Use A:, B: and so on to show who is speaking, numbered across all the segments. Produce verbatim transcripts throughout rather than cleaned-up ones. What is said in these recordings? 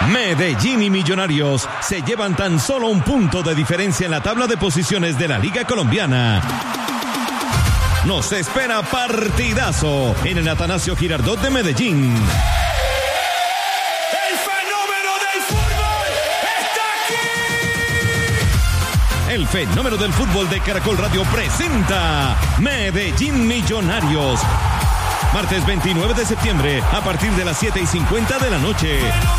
A: Medellín y Millonarios se llevan tan solo un punto de diferencia en la tabla de posiciones de la Liga Colombiana. Nos espera partidazo en el Atanasio Girardot de Medellín.
B: ¡El fenómeno del fútbol está aquí!
A: El fenómeno del fútbol de Caracol Radio presenta Medellín Millonarios. Martes veintinueve de septiembre a partir de las siete y cincuenta de la noche.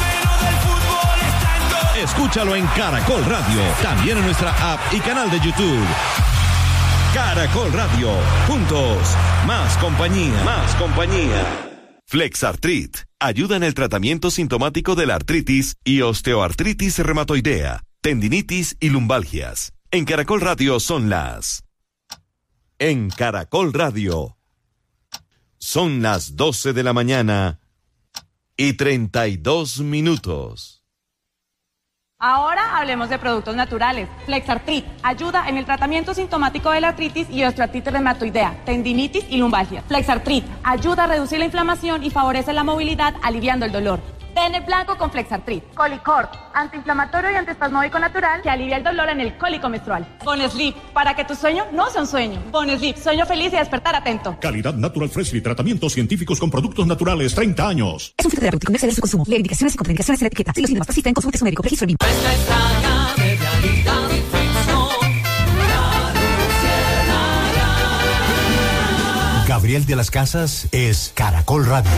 A: Escúchalo en Caracol Radio, también en nuestra app y canal de YouTube. Caracol Radio, juntos, más compañía, más compañía.
C: Flexartrit ayuda en el tratamiento sintomático de la artritis y osteoartritis reumatoidea, tendinitis y lumbalgias. En Caracol Radio son las... En Caracol Radio son las doce de la mañana y treinta y dos minutos.
D: Ahora hablemos de productos naturales. Flexartrit ayuda en el tratamiento sintomático de la artritis y osteoartritis reumatoidea, tendinitis y lumbalgia. Flexartrit ayuda a reducir la inflamación y favorece la movilidad, aliviando el dolor. Ten el blanco con Flexartrit. Colicort, antiinflamatorio y antiespasmódico natural que alivia el dolor en el cólico menstrual. Bonesleep, para que tu sueño no sea un sueño. Bonesleep, sueño feliz y despertar atento.
E: Calidad Natural Freshly, tratamientos científicos con productos naturales, treinta años.
F: Es un filtro terapéutico, no exceder su consumo. Lee indicaciones y contraindicaciones en la etiqueta. Si los síntomas persisten, consulte a su médico. Registro B I M.
G: Gabriel de las Casas es Caracol Radio.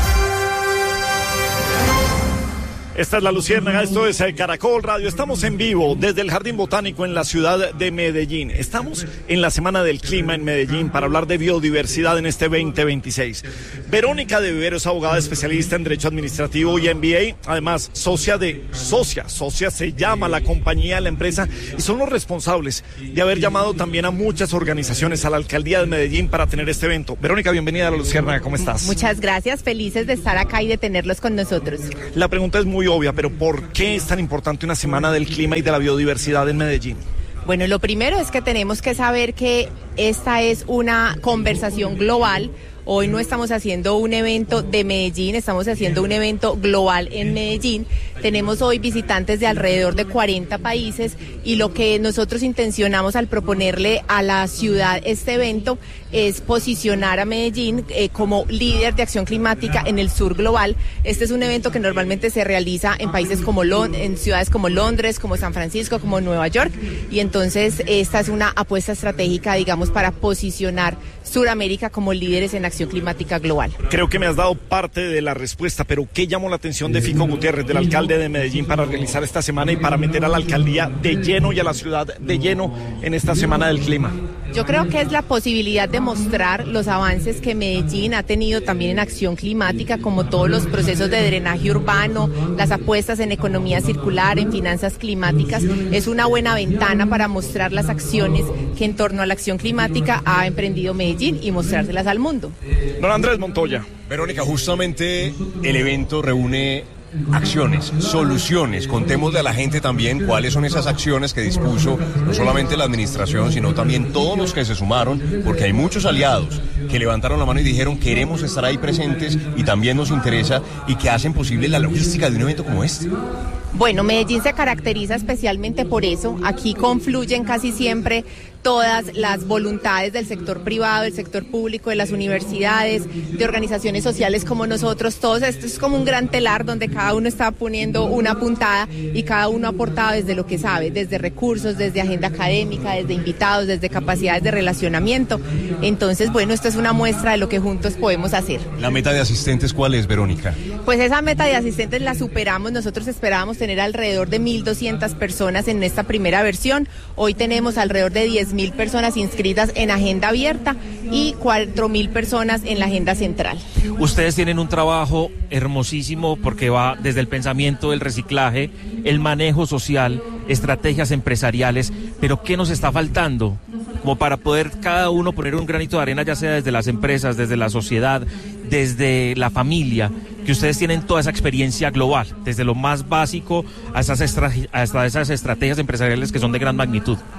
H: Esta es la Luciérnaga, esto es Caracol Radio. Estamos en vivo desde el Jardín Botánico en la ciudad de Medellín. Estamos en la Semana del Clima en Medellín para hablar de biodiversidad en este veinte veintiséis. Verónica de Vivero es abogada especialista en Derecho Administrativo y M B A, además socia de Socia. Socia se llama la compañía, la empresa, y son los responsables de haber llamado también a muchas organizaciones a la Alcaldía de Medellín para tener este evento. Verónica, bienvenida a la Luciérnaga, ¿cómo estás?
I: Muchas gracias, felices de estar acá y de tenerlos con nosotros.
H: La pregunta es muy obvia, pero ¿por qué es tan importante una semana del clima y de la biodiversidad en Medellín?
I: Bueno, lo primero es que tenemos que saber que esta es una conversación global. Hoy no estamos haciendo un evento de Medellín, estamos haciendo un evento global en Medellín. Tenemos hoy visitantes de alrededor de cuarenta países y lo que nosotros intencionamos al proponerle a la ciudad este evento es posicionar a Medellín eh, como líder de acción climática en el sur global. Este es un evento que normalmente se realiza en países como Lond- en ciudades como Londres, como San Francisco, como Nueva York, y entonces esta es una apuesta estratégica, digamos, para posicionar Suramérica como líderes en acción climática global.
H: Creo que me has dado parte de la respuesta, pero ¿qué llamó la atención de Fico Gutiérrez, del alcalde de Medellín, para organizar esta semana y para meter a la alcaldía de lleno y a la ciudad de lleno en esta Semana del Clima?
I: Yo creo que es la posibilidad de mostrar los avances que Medellín ha tenido también en acción climática, como todos los procesos de drenaje urbano, las apuestas en economía circular, en finanzas climáticas. Es una buena ventana para mostrar las acciones que en torno a la acción climática ha emprendido Medellín y mostrárselas al mundo.
H: Don Andrés Montoya.
J: Verónica, justamente el evento reúne acciones, soluciones. Contémosle a la gente también cuáles son esas acciones que dispuso no solamente la administración, sino también todos los que se sumaron, porque hay muchos aliados que levantaron la mano y dijeron queremos estar ahí presentes y también nos interesa, y que hacen posible la logística de un evento como este.
I: Bueno, Medellín se caracteriza especialmente por eso. Aquí confluyen casi siempre todas las voluntades del sector privado, del sector público, de las universidades, de organizaciones sociales como nosotros. Todos esto es como un gran telar donde cada uno está poniendo una puntada y cada uno ha aportado desde lo que sabe, desde recursos, desde agenda académica, desde invitados, desde capacidades de relacionamiento. Entonces, bueno, esto es una muestra de lo que juntos podemos hacer.
J: ¿La meta de asistentes cuál es, Verónica?
I: Pues esa meta de asistentes la superamos. Nosotros esperábamos tener alrededor de mil doscientas personas en esta primera versión. Hoy tenemos alrededor de diez mil personas inscritas en agenda abierta y cuatro mil personas en la agenda central.
K: Ustedes tienen un trabajo hermosísimo porque va desde el pensamiento del reciclaje, el manejo social, estrategias empresariales, pero ¿qué nos está faltando? Como para poder cada uno poner un granito de arena, ya sea desde las empresas, desde la sociedad, desde la familia, que ustedes tienen toda esa experiencia global, desde lo más básico hasta esas, estra- hasta esas estrategias empresariales que son de gran magnitud.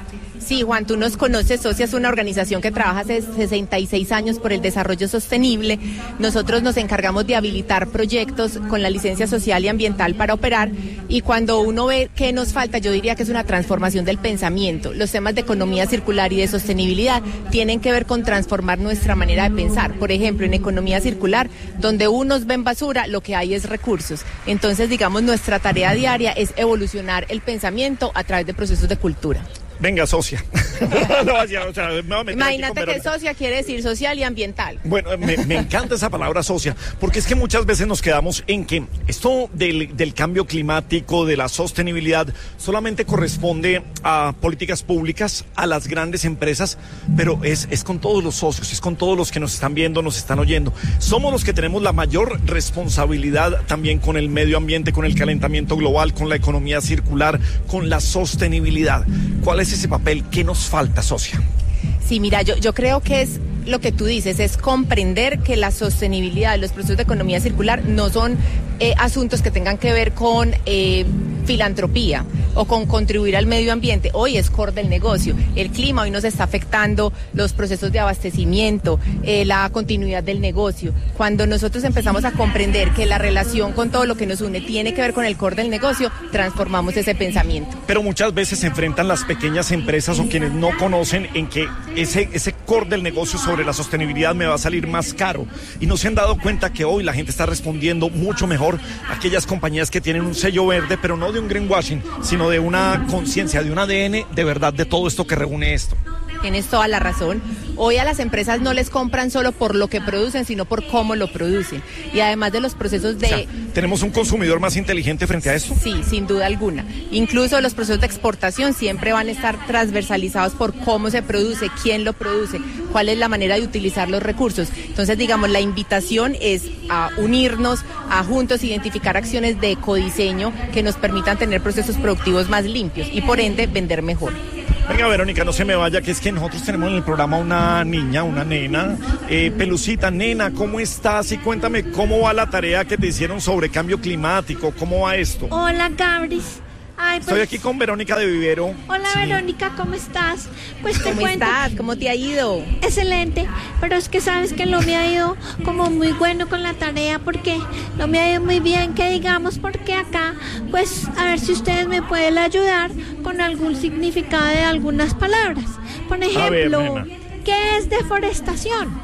I: Sí, Juan, tú nos conoces, Socia es una organización que trabaja hace sesenta y seis años por el desarrollo sostenible. Nosotros nos encargamos de habilitar proyectos con la licencia social y ambiental para operar, y cuando uno ve qué nos falta, yo diría que es una transformación del pensamiento. Los temas de economía circular y de sostenibilidad tienen que ver con transformar nuestra manera de pensar. Por ejemplo, en economía circular, donde unos ven basura, lo que hay es recursos. Entonces, digamos, nuestra tarea diaria es evolucionar el pensamiento a través de procesos de cultura.
H: Venga, socia. no, o sea, me
I: Imagínate que socia quiere decir social y ambiental.
H: Bueno, me, me encanta esa palabra socia, porque es que muchas veces nos quedamos en que esto del, del cambio climático, de la sostenibilidad, solamente corresponde a políticas públicas, a las grandes empresas, pero es, es con todos los socios, es con todos los que nos están viendo, nos están oyendo. Somos los que tenemos la mayor responsabilidad también con el medio ambiente, con el calentamiento global, con la economía circular, con la sostenibilidad. ¿Cuál es ese papel? ¿Qué nos falta, socia?
I: Sí, mira, yo, yo creo que es lo que tú dices, es comprender que la sostenibilidad de los procesos de economía circular no son eh, asuntos que tengan que ver con eh, filantropía o con contribuir al medio ambiente. Hoy es core del negocio. El clima hoy nos está afectando, los procesos de abastecimiento, eh, la continuidad del negocio. Cuando nosotros empezamos a comprender que la relación con todo lo que nos une tiene que ver con el core del negocio, transformamos ese pensamiento.
H: Pero muchas veces se enfrentan las pequeñas empresas o quienes no conocen en que ese, ese core del negocio sobre la sostenibilidad me va a salir más caro. Y no se han dado cuenta que hoy la gente está respondiendo mucho mejor a aquellas compañías que tienen un sello verde, pero no de un greenwashing, sino de una conciencia, de un A D N de verdad de todo esto que reúne esto.
I: Tienes toda la razón. Hoy a las empresas no les compran solo por lo que producen, sino por cómo lo producen. Y además de los procesos de...
H: O sea, ¿tenemos un consumidor más inteligente frente a esto?
I: Sí, sin duda alguna. Incluso los procesos de exportación siempre van a estar transversalizados por cómo se produce, quién lo produce, cuál es la manera de utilizar los recursos. Entonces, digamos, la invitación es a unirnos, a juntos identificar acciones de ecodiseño que nos permitan tener procesos productivos más limpios y, por ende, vender mejor.
H: Venga, Verónica, no se me vaya, que es que nosotros tenemos en el programa una niña, una nena, eh, Pelucita. Nena, ¿cómo estás? Y cuéntame cómo va la tarea que te hicieron sobre cambio climático, ¿cómo va esto?
L: Hola, Gabris. Ay, pues...
H: Estoy aquí con Verónica de Vivero.
L: Hola, sí. Verónica, ¿cómo estás? Pues te
I: ¿Cómo
L: cuento...
I: estás? ¿Cómo te ha ido?
L: Excelente, pero es que sabes que no me ha ido como muy bueno con la tarea, porque no me ha ido muy bien, que digamos, porque acá, pues, a ver si ustedes me pueden ayudar con algún significado de algunas palabras. Por ejemplo, ver, ¿qué es deforestación?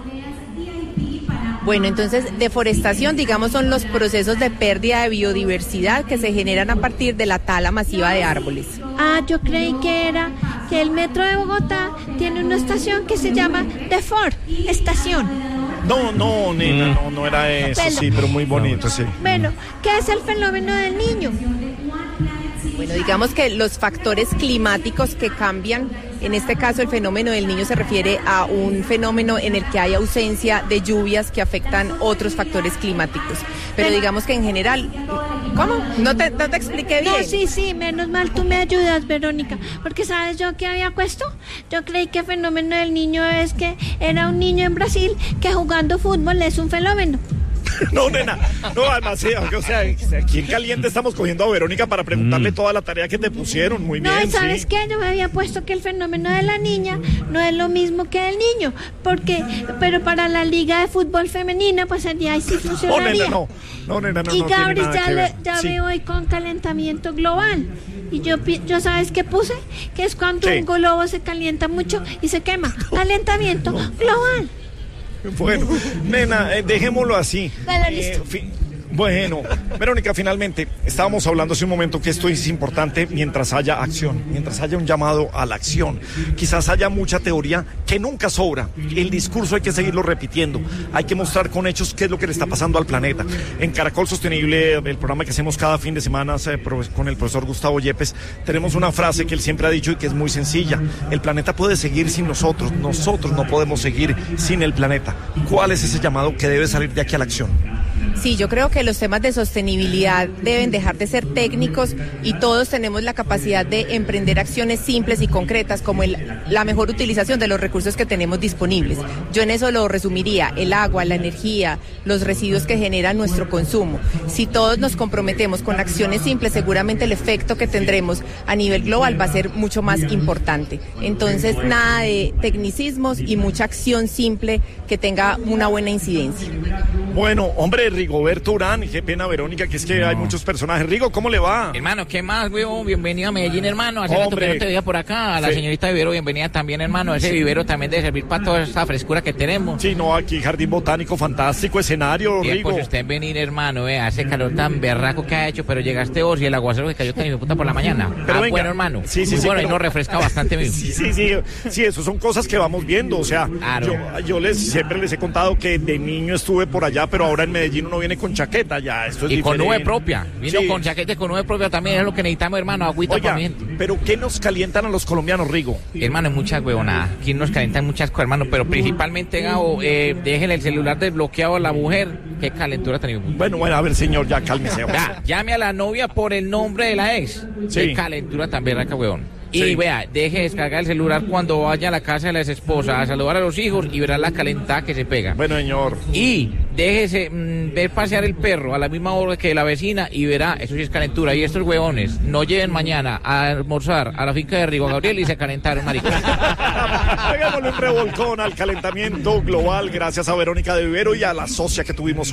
I: Bueno, entonces, deforestación, digamos, son los procesos de pérdida de biodiversidad que se generan a partir de la tala masiva de árboles.
L: Ah, yo creí que era que el metro de Bogotá tiene una estación que se llama Defor, estación.
H: No, no, nena, no, no era eso, bueno, sí, pero muy bonito, sí.
L: Bueno, ¿qué es el fenómeno del niño?
I: Bueno, digamos que los factores climáticos que cambian, en este caso el fenómeno del niño se refiere a un fenómeno en el que hay ausencia de lluvias que afectan otros factores climáticos. Pero digamos que en general, ¿cómo? ¿No te, no te expliqué bien?
L: No, sí, sí, menos mal tú me ayudas, Verónica, porque ¿sabes yo qué había puesto? Yo creí que el fenómeno del niño es que era un niño en Brasil que jugando fútbol es un fenómeno.
H: No, nena, no, además, sí, o sea, aquí en caliente estamos cogiendo a Verónica para preguntarle mm. toda la tarea que te pusieron, muy
L: no,
H: bien,
L: ¿y sabes
H: sí.
L: qué? Yo me había puesto que el fenómeno de la niña no es lo mismo que el niño, porque, pero para la liga de fútbol femenina, pues allá sí funcionaría.
H: No, nena, no, no, nena, no,
L: y
H: no
L: Gabriel,
H: tiene nada
L: ya,
H: que
L: le,
H: ver.
L: ya
H: sí.
L: veo hoy con calentamiento global. Y yo, yo ¿sabes qué puse? Que es cuando sí. un globo se calienta mucho y se quema. Calentamiento no. global.
H: Bueno, nena, eh, dejémoslo así.
L: Dale, listo.
H: Eh, fi- bueno, Verónica, finalmente, estábamos hablando hace un momento que esto es importante mientras haya acción, mientras haya un llamado a la acción. Quizás haya mucha teoría que nunca sobra. El discurso hay que seguirlo repitiendo. Hay que mostrar con hechos qué es lo que le está pasando al planeta. En Caracol Sostenible, el programa que hacemos cada fin de semana con el profesor Gustavo Yepes, tenemos una frase que él siempre ha dicho y que es muy sencilla. El planeta puede seguir sin nosotros. Nosotros no podemos seguir sin el planeta. ¿Cuál es ese llamado que debe salir de aquí a la acción?
I: Sí, yo creo que los temas de sostenibilidad deben dejar de ser técnicos y todos tenemos la capacidad de emprender acciones simples y concretas como el, la mejor utilización de los recursos que tenemos disponibles. Yo en eso lo resumiría, el agua, la energía, los residuos que genera nuestro consumo. Si todos nos comprometemos con acciones simples, seguramente el efecto que tendremos a nivel global va a ser mucho más importante. Entonces, nada de tecnicismos y mucha acción simple que tenga una buena incidencia.
H: Bueno, hombre, Rigoberto Urán, qué pena, Verónica, que es que no. hay muchos personajes. Rigo, ¿cómo le va?
M: Hermano, ¿qué más, weón? Bienvenido a Medellín, hermano. Hace rato que no te veía por acá. A la sí. señorita Vivero, bienvenida también, hermano. Ese sí. vivero también debe servir para toda esta frescura que tenemos.
H: Sí, no, aquí Jardín Botánico, fantástico escenario,
M: Bien,
H: Rigo.
M: Pues usted venir, hermano, eh, hace calor tan berraco que ha hecho, pero llegaste vos y el aguacero que cayó tan hijo de puta por la mañana.
H: Pero
M: ah,
H: venga.
M: bueno, hermano.
H: Sí, sí,
M: Muy
H: sí.
M: bueno,
H: pero...
M: y nos refresca bastante mismo.
H: Sí, sí, sí. Sí, eso son cosas que vamos viendo. O sea, claro. yo, yo les siempre les he contado que de niño estuve por allá, pero ahora en Medellín uno viene con chaqueta ya. Esto es
M: y
H: diferente.
M: con nube propia. Vino
H: sí.
M: con chaqueta y con nube propia también. Es lo que necesitamos, hermano. Agüita
H: Oiga,
M: para mi gente.
H: pero ¿qué nos calientan a los colombianos, Rigo?
M: Hermano, es mucha huevonada. Aquí nos calientan muchas cosas, hermano. Pero principalmente, Gabo, eh, déjenle el celular desbloqueado a la mujer. Qué calentura tenemos.
H: Bueno, bueno, a ver, señor, ya cálmese.
M: Ya, llame a la novia por el nombre de la ex. Sí. Qué calentura tan berraca, huevón. Y sí. vea, deje descargar el celular cuando vaya a la casa de la ex esposa a saludar a los hijos y verá la calentada que se pega.
H: Bueno, señor.
M: Y déjese mmm, ver pasear el perro a la misma hora que la vecina y verá, eso sí es calentura. Y estos huevones no lleven mañana a almorzar a la finca de Rigo Gabriel y se calentaron, maricón.
H: Hagámosle un revolcón al calentamiento global gracias a Verónica de Vivero y a la socia que tuvimos hoy.